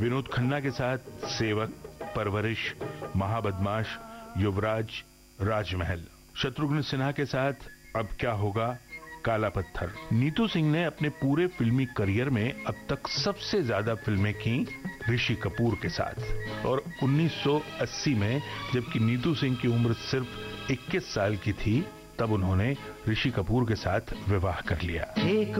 विनोद खन्ना के साथ सेवक, परवरिश, महाबदमाश, युवराज, राजमहल। शत्रुघ्न सिन्हा के साथ अब क्या होगा, काला पत्थर। नीतू सिंह ने अपने पूरे फिल्मी करियर में अब तक सबसे ज्यादा फिल्में की ऋषि कपूर के साथ, और 1980 में जबकि नीतू सिंह की उम्र सिर्फ 21 साल की थी, तब उन्होंने ऋषि कपूर के साथ विवाह कर लिया।